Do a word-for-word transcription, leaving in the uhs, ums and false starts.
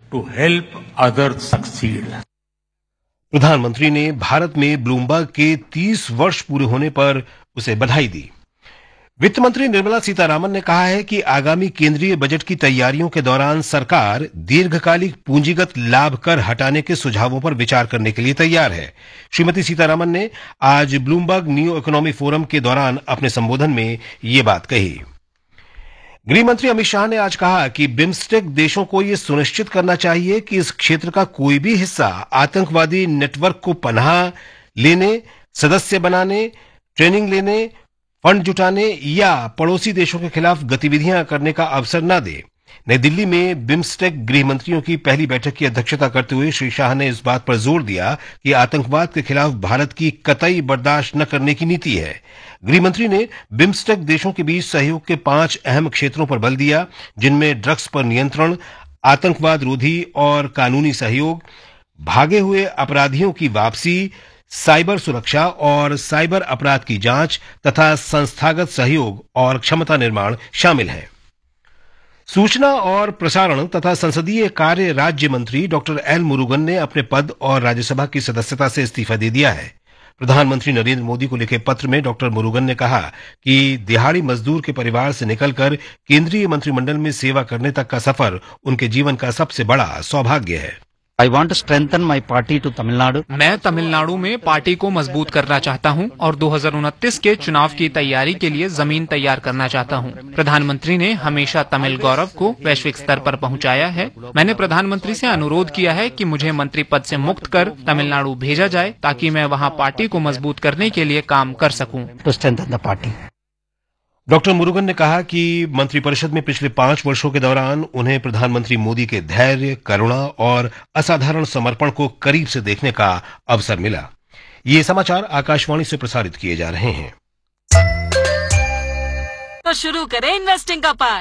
to help others succeed. प्रधानमंत्री ने भारत में ब्लूमबर्ग के तीस वर्ष पूरे होने पर उसे बधाई दी। वित्त मंत्री निर्मला सीतारामन ने कहा है कि आगामी केंद्रीय बजट की तैयारियों के दौरान सरकार दीर्घकालिक पूंजीगत लाभ कर हटाने के सुझावों पर विचार करने के लिए तैयार है। श्रीमती सीतारामन ने आज ब्लूमबर्ग न्यू इकोनॉमी फोरम के दौरान अपने संबोधन में ये बात कही। गृह मंत्री अमित शाह ने आज कहा कि बिम्स्टेक देशों को यह सुनिश्चित करना चाहिए कि इस क्षेत्र का कोई भी हिस्सा आतंकवादी नेटवर्क को पनाह लेने, सदस्य बनाने, ट्रेनिंग लेने, फंड जुटाने या पड़ोसी देशों के खिलाफ गतिविधियां करने का अवसर न दे। नई दिल्ली में बिम्स्टेक गृह मंत्रियों की पहली बैठक की अध्यक्षता करते हुए श्री शाह ने इस बात पर जोर दिया कि आतंकवाद के खिलाफ भारत की कतई बर्दाश्त न करने की नीति है। गृह मंत्री ने बिम्स्टेक देशों के बीच सहयोग के पांच अहम क्षेत्रों पर बल दिया, जिनमें ड्रग्स पर नियंत्रण, आतंकवाद रोधी और कानूनी सहयोग, भागे हुए अपराधियों की वापसी, साइबर सुरक्षा और साइबर अपराध की जांच तथा संस्थागत सहयोग और क्षमता निर्माण शामिल है। सूचना और प्रसारण तथा संसदीय कार्य राज्य मंत्री डॉक्टर एल मुरुगन ने अपने पद और राज्यसभा की सदस्यता से इस्तीफा दे दिया है। प्रधानमंत्री नरेंद्र मोदी को लिखे पत्र में डॉक्टर मुरुगन ने कहा कि दिहाड़ी मजदूर के परिवार से निकलकर केंद्रीय मंत्रिमंडल में सेवा करने तक का सफर उनके जीवन का सबसे बड़ा सौभाग्य है। I want to strengthen my party to Tamil Nadu. मैं तमिलनाडु में पार्टी को मजबूत करना चाहता हूं और दो हज़ार उनतीस के चुनाव की तैयारी के लिए जमीन तैयार करना चाहता हूं। प्रधानमंत्री ने हमेशा तमिल गौरव को वैश्विक स्तर पर पहुंचाया है। मैंने प्रधानमंत्री से अनुरोध किया है कि मुझे मंत्री पद से मुक्त कर तमिलनाडु भेजा जाए ताकि मैं वहां पार्टी को मजबूत करने के लिए काम कर सकूं। To strengthen the party. Doctor Murugan ने कहा कि मंत्रिपरिषद में पिछले पांच वर्षों के दौरान उन्हें प्रधानमंत्री मोदी के धैर्य, करुणा और असाधारण समर्पण को करीब से देखने का अवसर मिला। ये समाचार आकाशवाणी से प्रसारित किए जा रहे हैं। तो शुरू करें इन्वेस्टिंग का पाठ।